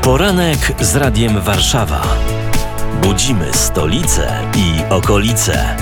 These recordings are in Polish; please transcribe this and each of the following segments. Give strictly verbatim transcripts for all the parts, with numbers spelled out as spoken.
Poranek z Radiem Warszawa. Budzimy stolicę i okolice.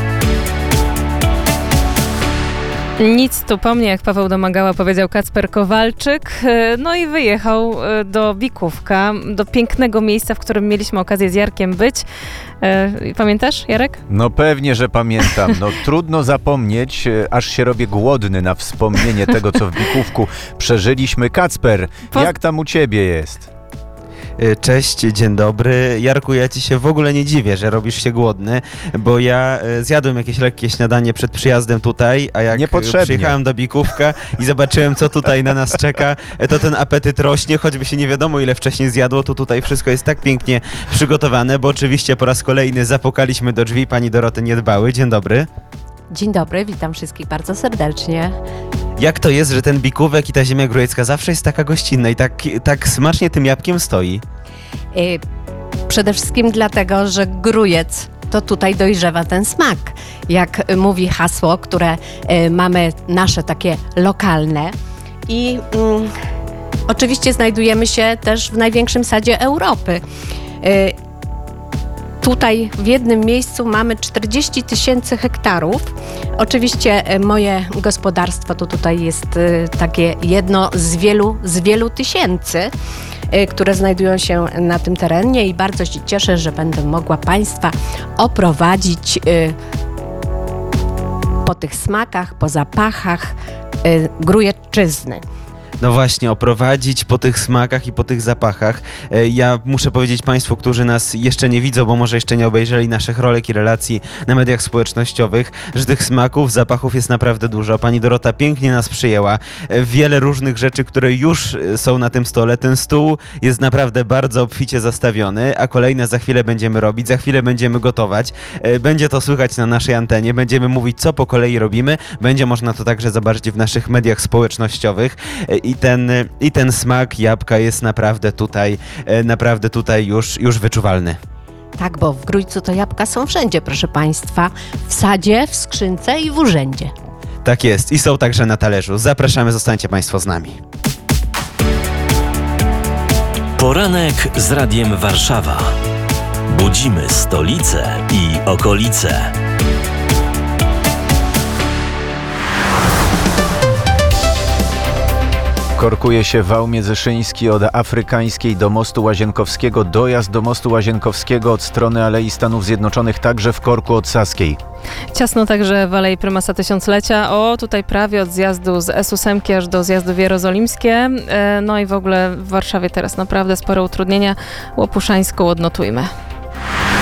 Nic tu po mnie, jak Paweł Domagała powiedział Kacper Kowalczyk. No i wyjechał do Bikówka, do pięknego miejsca, w którym mieliśmy okazję z Jarkiem być. Pamiętasz, Jarek? No pewnie, że pamiętam. No trudno zapomnieć, aż się robię głodny na wspomnienie tego, co w Bikówku przeżyliśmy. Kacper, Po... jak tam u ciebie jest? Cześć, dzień dobry. Jarku, ja ci się w ogóle nie dziwię, że robisz się głodny, bo ja zjadłem jakieś lekkie śniadanie przed przyjazdem tutaj, a jak przyjechałem do Bikówka i zobaczyłem, co tutaj na nas czeka, to ten apetyt rośnie, choćby się nie wiadomo, ile wcześniej zjadło, to tutaj wszystko jest tak pięknie przygotowane, bo oczywiście po raz kolejny zapukaliśmy do drzwi pani Doroty Niedbały. Dzień dobry. Dzień dobry, witam wszystkich bardzo serdecznie. Jak to jest, że ten Bikówek i ta ziemia grójecka zawsze jest taka gościnna i tak, tak smacznie tym jabłkiem stoi? Yy, przede wszystkim dlatego, że Grójec to tutaj dojrzewa ten smak. Jak mówi hasło, które yy, mamy nasze takie lokalne. I yy, oczywiście znajdujemy się też w największym sadzie Europy. Yy, Tutaj w jednym miejscu mamy czterdzieści tysięcy hektarów. Oczywiście moje gospodarstwo to tutaj jest takie jedno z wielu, z wielu tysięcy, które znajdują się na tym terenie i bardzo się cieszę, że będę mogła Państwa oprowadzić po tych smakach, po zapachach Grójecczyzny. No właśnie, oprowadzić po tych smakach i po tych zapachach. Ja muszę powiedzieć Państwu, którzy nas jeszcze nie widzą, bo może jeszcze nie obejrzeli naszych rolek i relacji na mediach społecznościowych, że tych smaków, zapachów jest naprawdę dużo. Pani Dorota pięknie nas przyjęła. Wiele różnych rzeczy, które już są na tym stole. Ten stół jest naprawdę bardzo obficie zastawiony, a kolejne za chwilę będziemy robić, za chwilę będziemy gotować. Będzie to słychać na naszej antenie, będziemy mówić, co po kolei robimy. Będzie można to także zobaczyć w naszych mediach społecznościowych. I ten, i ten smak jabłka jest naprawdę tutaj, naprawdę tutaj już, już wyczuwalny. Tak, bo w Grójcu to jabłka są wszędzie, proszę Państwa. W sadzie, w skrzynce i w urzędzie. Tak jest i są także na talerzu. Zapraszamy, zostańcie Państwo z nami. Poranek z Radiem Warszawa. Budzimy stolicę i okolice. Korkuje się wał międzyszyński od Afrykańskiej do mostu Łazienkowskiego. Dojazd do mostu Łazienkowskiego od strony Alei Stanów Zjednoczonych, także w korku od Saskiej. Ciasno także w Alei Prymasa Tysiąclecia. O, tutaj prawie od zjazdu z S ósem aż do zjazdu w Jerozolimskie. No i w ogóle w Warszawie teraz naprawdę spore utrudnienia. Łopuszańską odnotujmy.